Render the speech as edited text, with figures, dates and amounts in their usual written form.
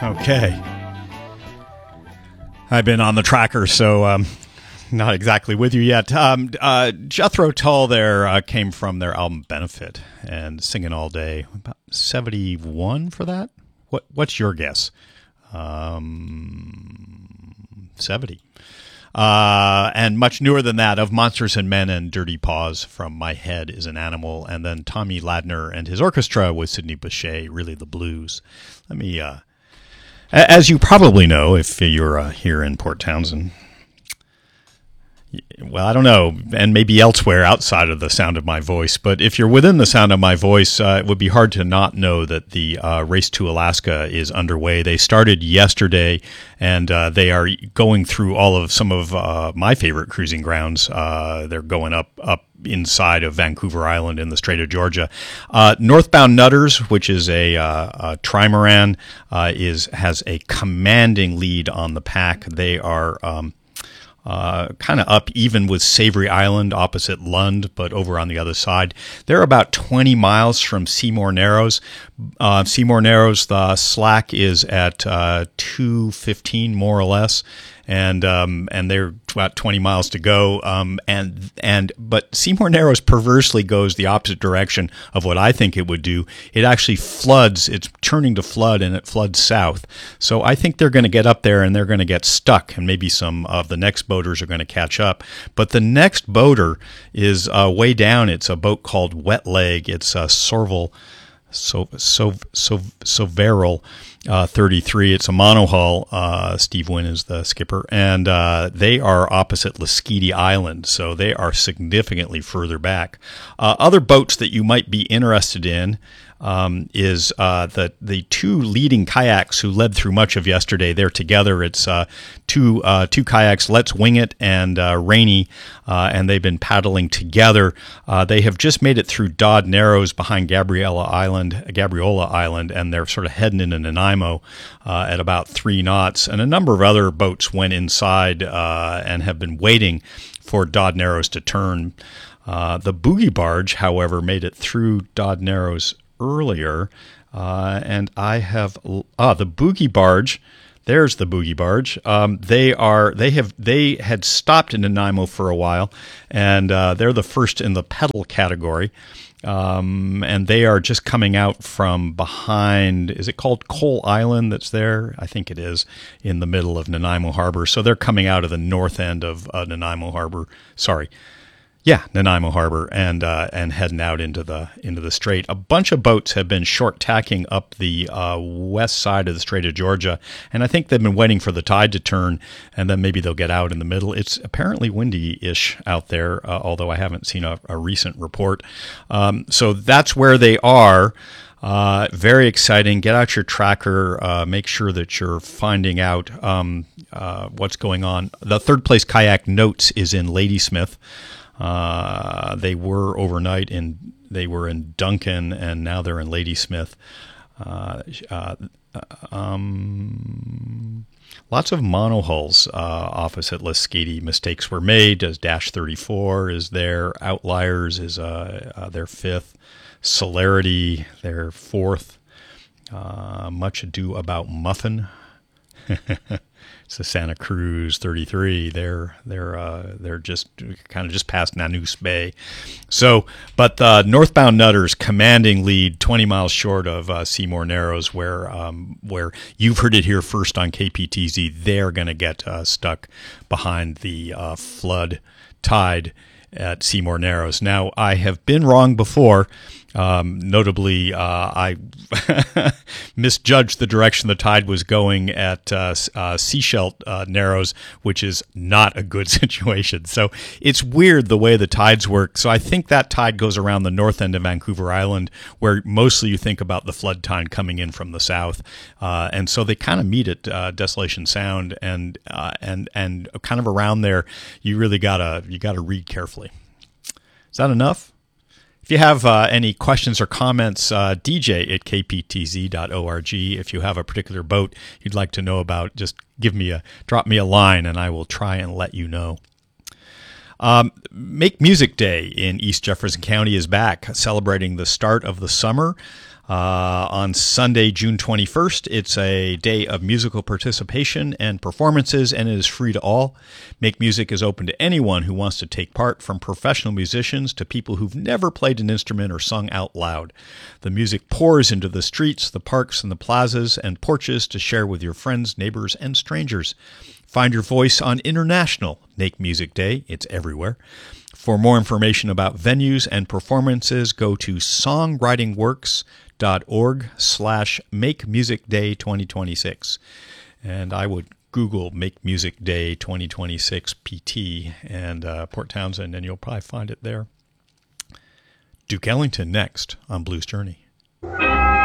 Okay. I've been on the tracker, so not exactly with you yet. Jethro Tull there came from their album Benefit and Singing All Day. About 71 for that? What's your guess? 70. And much newer than that, of Monsters and Men and Dirty Paws from My Head is an Animal, and then Tommy Ladner and his orchestra with Sidney Bechet, Really the Blues. Let me, as you probably know, if you're here in Port Townsend, well, I don't know, and maybe elsewhere outside of the sound of my voice, but if you're within the sound of my voice, it would be hard to not know that the Race to Alaska is underway. They started yesterday, and they are going through some of my favorite cruising grounds. They're going up inside of Vancouver Island in the Strait of Georgia. Northbound Nutters, which is a trimaran, has a commanding lead on the pack. They are kind of up even with Savory Island opposite Lund, but over on the other side. They're about 20 miles from Seymour Narrows. Seymour Narrows, the slack is at 2:15 more or less, and they're about 20 miles to go. But Seymour Narrows perversely goes the opposite direction of what I think it would do. It actually floods. It's turning to flood, and it floods south. So I think they're going to get up there and they're going to get stuck, and maybe some of the next boaters are going to catch up. But the next boater is way down. It's a boat called Wet Leg. It's Sovereign 33. It's a monohull. Steve Wynn is the skipper, and they are opposite Lasqueti Island, so they are significantly further back. Other boats that you might be interested in is the two leading kayaks who led through much of yesterday. They're together. It's two kayaks, Let's Wing It and Rainy, and they've been paddling together. They have just made it through Dodd Narrows behind Gabriola Island, and they're sort of heading into Nanaimo at about 3 knots. And a number of other boats went inside and have been waiting for Dodd Narrows to turn. The Boogie Barge, however, made it through Dodd Narrows earlier, and I have the Boogie Barge. There's the Boogie Barge. They had stopped in Nanaimo for a while, and they're the first in the pedal category. And they are just coming out from behind. Is it called Coal Island? That's there. I think it is, in the middle of Nanaimo Harbor. So they're coming out of the north end of Nanaimo Harbor. Nanaimo Harbor, and heading out into the strait. A bunch of boats have been short tacking up the west side of the Strait of Georgia, and I think they've been waiting for the tide to turn, and then maybe they'll get out in the middle. It's apparently windy-ish out there, although I haven't seen a recent report. So that's where they are. Very exciting. Get out your tracker. Make sure that you're finding out what's going on. The third place kayak Notes is in Ladysmith. They were overnight they were in Duncan, and now they're in Ladysmith. Lots of monohulls opposite Lasqueti. Mistakes were made. Dash 34 is there. Outliers is their 5th. Celerity, their 4th. Much Ado About Muffin. It's the Santa Cruz 33. They're just kind of just past Nanoose Bay. So, but the Northbound Nutters commanding lead 20 miles short of Seymour Narrows, where you've heard it here first on KPTZ. They're going to get stuck behind the flood tide at Seymour Narrows. Now, I have been wrong before. Notably, I misjudged the direction the tide was going at Seashell Narrows, which is not a good situation. So it's weird the way the tides work. So I think that tide goes around the north end of Vancouver Island, where mostly you think about the flood tide coming in from the south. And so they kind of meet at Desolation Sound, and kind of around there, you really gotta read carefully. Is that enough? If you have any questions or comments, DJ at kptz.org. If you have a particular boat you'd like to know about, just drop me a line, and I will try and let you know. Make Music Day in East Jefferson County is back, celebrating the start of the summer. On Sunday, June 21st, it's a day of musical participation and performances, and it is free to all. Make Music is open to anyone who wants to take part, from professional musicians to people who've never played an instrument or sung out loud. The music pours into the streets, the parks, and the plazas and porches to share with your friends, neighbors, and strangers. Find your voice on International Make Music Day. It's everywhere. For more information about venues and performances, go to songwritingworks.org/Make Music Day 2026. And I would Google Make Music Day 2026 PT and Port Townsend, and you'll probably find it there. Duke Ellington next on Blues Journey.